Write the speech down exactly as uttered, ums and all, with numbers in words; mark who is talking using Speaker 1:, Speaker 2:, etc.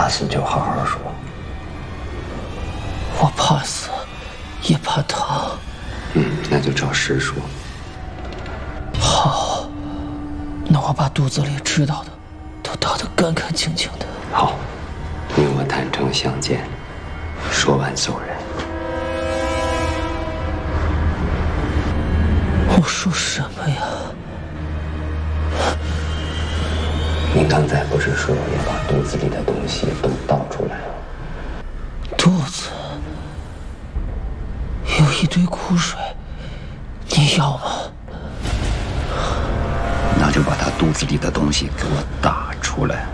Speaker 1: 怕死就好好说。
Speaker 2: 我怕死，也怕疼。
Speaker 1: 嗯，那就照实说。
Speaker 2: 好，那我把肚子里知道的都道得干干净净的。
Speaker 1: 好，你我坦诚相见，说完走人。
Speaker 2: 我说什么呀？
Speaker 1: 你刚才不是说要把肚子里的东西都倒出来吗？
Speaker 2: 肚子有一堆苦水，你要吗？
Speaker 3: 那就把他肚子里的东西给我打出来。